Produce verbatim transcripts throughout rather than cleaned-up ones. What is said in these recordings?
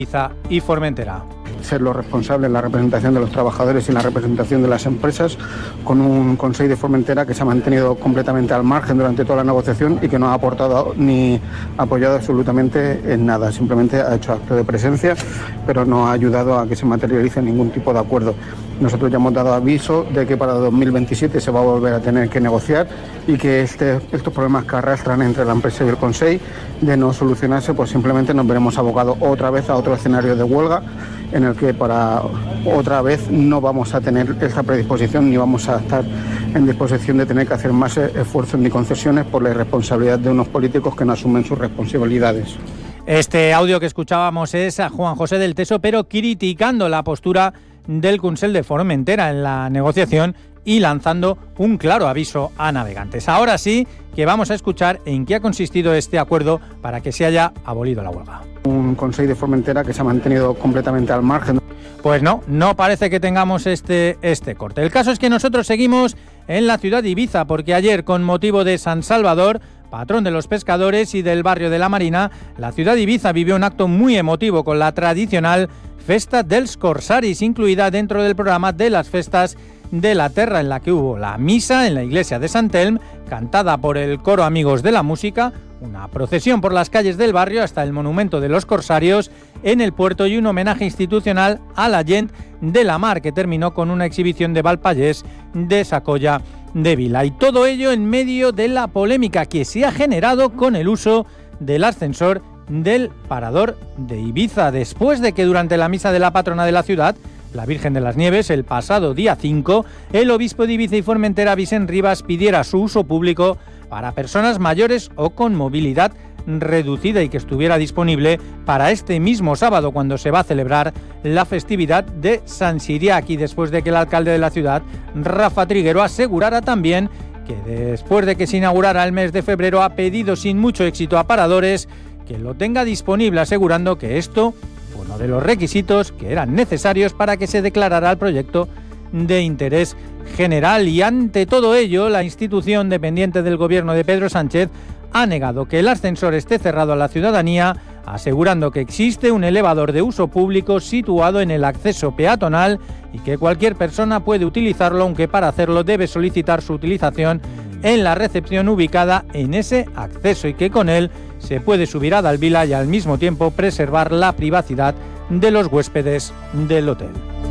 Ibiza y Formentera. Ser los responsables en la representación de los trabajadores y en la representación de las empresas, con un Consejo de Formentera que se ha mantenido completamente al margen durante toda la negociación y que no ha aportado ni apoyado absolutamente en nada. Simplemente ha hecho acto de presencia, pero no ha ayudado a que se materialice ningún tipo de acuerdo. Nosotros ya hemos dado aviso de que para dos mil veintisiete se va a volver a tener que negociar y que este, estos problemas que arrastran entre la empresa y el Consejo, de no solucionarse, pues simplemente nos veremos abocados otra vez a otro escenario de huelga, en el que para otra vez no vamos a tener esta predisposición ni vamos a estar en disposición de tener que hacer más esfuerzos ni concesiones por la irresponsabilidad de unos políticos que no asumen sus responsabilidades. Este audio que escuchábamos es a Juan José del Teso, pero criticando la postura del Consell de Formentera en la negociación y lanzando un claro aviso a navegantes. Ahora sí que vamos a escuchar en qué ha consistido este acuerdo para que se haya abolido la huelga. Un Consejo de Formentera que se ha mantenido completamente al margen. Pues no, no parece que tengamos este, este corte. El caso es que nosotros seguimos en la ciudad de Ibiza, porque ayer, con motivo de San Salvador, patrón de los pescadores y del barrio de la Marina, la ciudad de Ibiza vivió un acto muy emotivo con la tradicional Festa dels Corsaris, incluida dentro del programa de las festas de la Terra, en la que hubo la misa en la iglesia de Sant Elm, cantada por el coro Amigos de la Música, una procesión por las calles del barrio hasta el monumento de los corsarios en el puerto y un homenaje institucional a la gent de la mar, que terminó con una exhibición de Valpallés de Sacolla de Vila. Y todo ello en medio de la polémica que se ha generado con el uso del ascensor del Parador de Ibiza, después de que durante la misa de la patrona de la ciudad, la Virgen de las Nieves, el pasado día cinco, el obispo de Ibiza y Formentera, Vicent Rivas, pidiera su uso público para personas mayores o con movilidad reducida y que estuviera disponible para este mismo sábado, cuando se va a celebrar la festividad de San Siriac, y después de que el alcalde de la ciudad, Rafa Triguero, asegurara también que después de que se inaugurara el mes de febrero ha pedido sin mucho éxito a paradores que lo tenga disponible, asegurando que esto fue uno de los requisitos que eran necesarios para que se declarara el proyecto de interés general. Y ante todo ello, la institución dependiente del gobierno de Pedro Sánchez ha negado que el ascensor esté cerrado a la ciudadanía, asegurando que existe un elevador de uso público situado en el acceso peatonal y que cualquier persona puede utilizarlo, aunque para hacerlo debe solicitar su utilización en la recepción ubicada en ese acceso, y que con él se puede subir a Dalvila y al mismo tiempo preservar la privacidad de los huéspedes del hotel.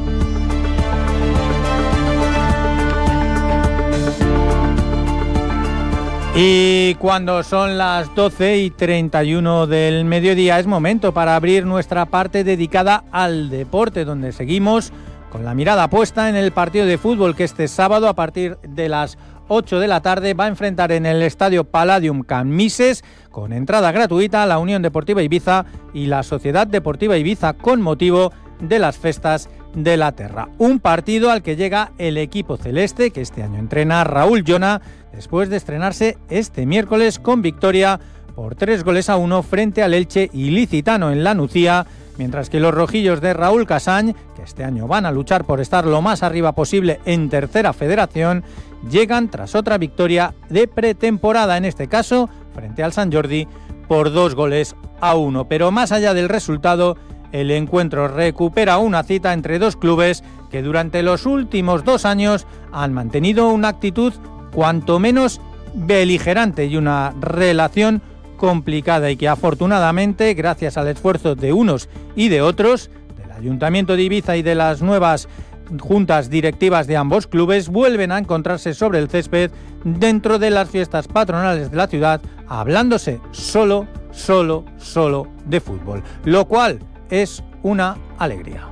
Y cuando son las doce y treinta y uno del mediodía es momento para abrir nuestra parte dedicada al deporte, donde seguimos con la mirada puesta en el partido de fútbol que este sábado a partir de las ocho de la tarde va a enfrentar en el estadio Palladium Can Misses, con entrada gratuita, la Unión Deportiva Ibiza y la Sociedad Deportiva Ibiza, con motivo de las festas de la Terra. Un partido al que llega el equipo celeste, que este año entrena Raúl Llona, después de estrenarse este miércoles con victoria por tres goles a uno frente al Elche Ilicitano en la Nucía, mientras que los rojillos de Raúl Casañ, que este año van a luchar por estar lo más arriba posible en tercera federación, llegan tras otra victoria de pretemporada, en este caso frente al Sant Jordi, por dos goles a uno. Pero más allá del resultado, el encuentro recupera una cita entre dos clubes que durante los últimos dos años han mantenido una actitud cuanto menos beligerante y una relación complicada, y que afortunadamente, gracias al esfuerzo de unos y de otros, del Ayuntamiento de Ibiza y de las nuevas juntas directivas de ambos clubes, vuelven a encontrarse sobre el césped dentro de las fiestas patronales de la ciudad, hablándose solo, solo, solo de fútbol, lo cual es una alegría.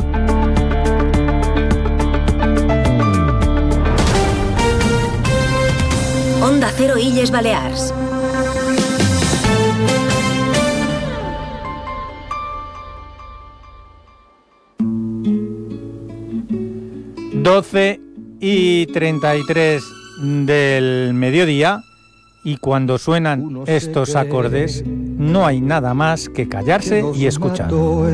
Onda Cero Illes Balears. doce y treinta y tres del mediodía, y cuando suenan estos acordes no hay nada más que callarse y escuchar.